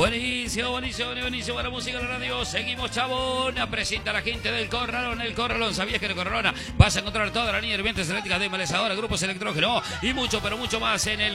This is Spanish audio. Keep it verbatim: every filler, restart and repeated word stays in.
Buenísimo, buenísimo, buenísimo. La música de la radio. Seguimos, chabón. Presenta a la gente del Corralón. El Corralón. ¿Sabías que en el Corralón vas a encontrar toda la línea de herramientas eléctricas de embelezadora, grupos electrógenos y mucho, pero mucho más en el